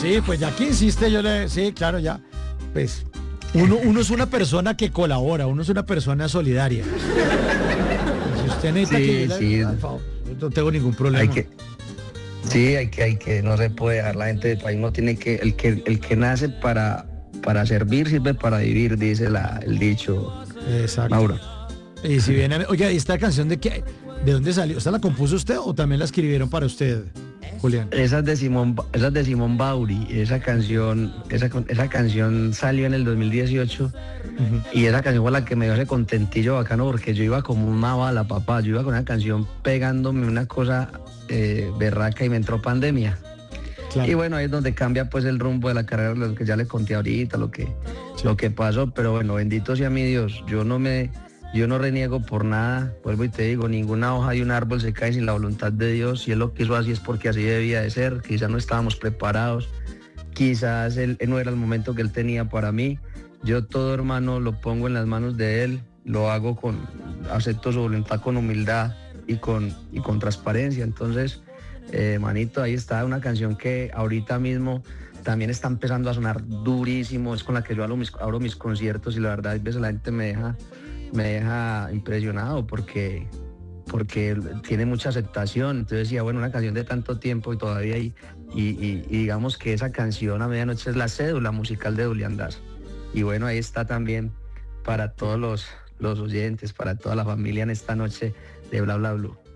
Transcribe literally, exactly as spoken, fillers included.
sí, pues ya que insiste, yo le... Sí, claro, ya. Pues uno, uno es una persona que colabora, uno es una persona solidaria. Si usted necesita Sí, que yo le... sí. Por favor, no tengo ningún problema. Hay que, sí, hay que, hay que, no se puede dejar, la gente del país no tiene que, el que, el que nace para, para servir, sirve para vivir, dice la, el dicho. Exacto. Mauro. Y si viene, oiga, ¿y esta canción de qué? ¿De dónde salió? ¿Esta la compuso usted o también la escribieron para usted, Julián? Esa es de Simón, esa es de Simón Bauri, esa canción, esa, esa canción salió en el dos mil dieciocho uh-huh. Y esa canción fue la que me dio ese contentillo bacano porque yo iba como una bala, papá, yo iba con una canción pegándome una cosa eh, berraca y me entró pandemia. Claro. Y bueno, ahí es donde cambia pues el rumbo de la carrera, lo que ya le conté ahorita, lo que, sí. lo que pasó, pero bueno, bendito sea mi Dios, yo no me... Yo no reniego por nada, vuelvo y te digo, ninguna hoja de un árbol se cae sin la voluntad de Dios. Si Él lo quiso así es porque así debía de ser, quizás no estábamos preparados, quizás él, él no era el momento que Él tenía para mí. Yo todo, hermano, lo pongo en las manos de Él, lo hago con, acepto su voluntad con humildad y con, y con transparencia. Entonces, eh, manito, ahí está una canción que ahorita mismo también está empezando a sonar durísimo, es con la que yo abro mis, abro mis conciertos y la verdad a veces la gente me deja... me deja impresionado porque, porque tiene mucha aceptación. Entonces decía, bueno, una canción de tanto tiempo y todavía hay, y, y, y digamos que esa canción A Medianoche es la cédula musical de Julián Daza. Y bueno, ahí está también para todos los, los oyentes, para toda la familia en esta noche de Bla Bla Blue.